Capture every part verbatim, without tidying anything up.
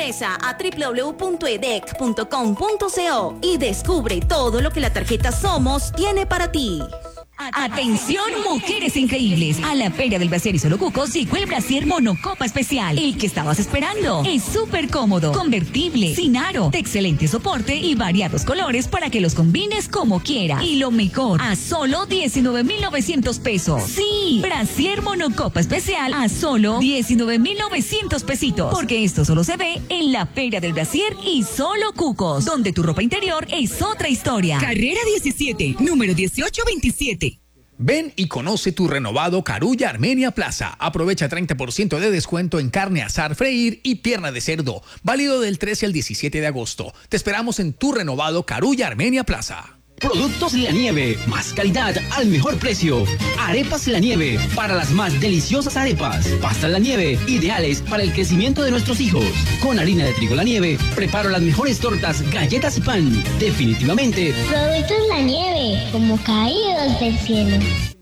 Ingresa a doble u doble u doble u punto e d e c punto com punto co y descubre todo lo que la tarjeta Somos tiene para ti. Atención, mujeres increíbles. A la Feria del Brasier y Solo Cucos llegó el brasier Monocopa Especial. El que estabas esperando. Es súper cómodo, convertible, sin aro, de excelente soporte y variados colores para que los combines como quiera. Y lo mejor, a solo diecinueve mil novecientos pesos. Sí, brasier Monocopa Especial a solo diecinueve mil novecientos pesitos. Porque esto solo se ve en la Feria del Brasier y Solo Cucos, donde tu ropa interior es otra historia. Carrera diecisiete, número dieciocho veintisiete. Ven y conoce tu renovado Carulla Armenia Plaza. Aprovecha treinta por ciento de descuento en carne asar, freír y pierna de cerdo. Válido del trece al diecisiete de agosto. Te esperamos en tu renovado Carulla Armenia Plaza. Productos La Nieve, más calidad al mejor precio. Arepas La Nieve, para las más deliciosas arepas. Pastas La Nieve, ideales para el crecimiento de nuestros hijos. Con harina de trigo La Nieve, preparo las mejores tortas, galletas y pan. Definitivamente, Productos La Nieve, como caídos del cielo.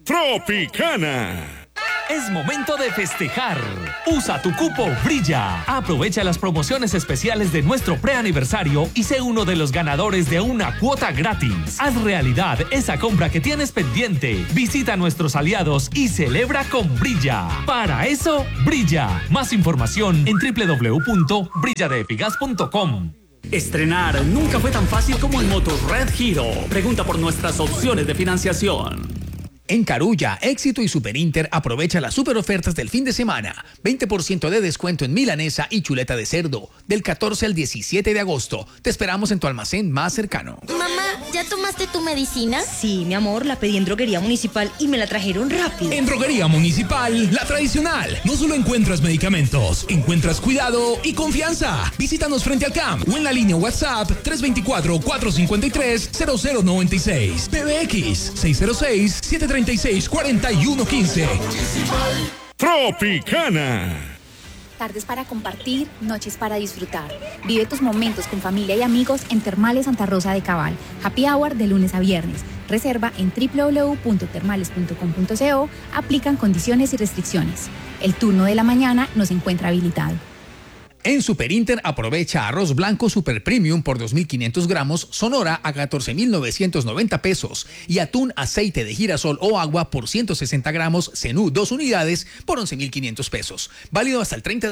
Tropicana. Es momento de festejar. Usa tu cupo Brilla. Aprovecha las promociones especiales de nuestro preaniversario y sé uno de los ganadores de una cuota gratis. Haz realidad esa compra que tienes pendiente. Visita a nuestros aliados y celebra con Brilla. Para eso, Brilla. Más información en doble u doble u doble u punto brilla de efigas punto com. Estrenar nunca fue tan fácil como en Motorred Hero. Pregunta por nuestras opciones de financiación. En Carulla, Éxito y Super Inter aprovecha las super ofertas del fin de semana. veinte por ciento de descuento en milanesa y chuleta de cerdo. Del catorce al diecisiete de agosto. Te esperamos en tu almacén más cercano. Mamá, ¿ya tomaste tu medicina? Sí, mi amor, la pedí en Droguería Municipal y me la trajeron rápido. En Droguería Municipal, la tradicional. No solo encuentras medicamentos, encuentras cuidado y confianza. Visítanos frente al C A M o en la línea WhatsApp tres dos cuatro, cuatro cinco tres, cero cero nueve seis. P B X seis cero seis, siete tres seis, cuatro uno uno cinco. Tropicana. Tardes para compartir, noches para disfrutar. Vive tus momentos con familia y amigos en Termales Santa Rosa de Cabal. Happy Hour de lunes a viernes. Reserva en doble u doble u doble u punto termales punto com punto co. Aplican condiciones y restricciones. El turno de la mañana nos encuentra habilitado. En Super Inter aprovecha arroz blanco Super Premium por dos mil quinientos gramos, Sonora a catorce mil novecientos noventa pesos y atún aceite de girasol o agua por ciento sesenta gramos, Zenú dos unidades por once mil quinientos pesos. Válido hasta el treinta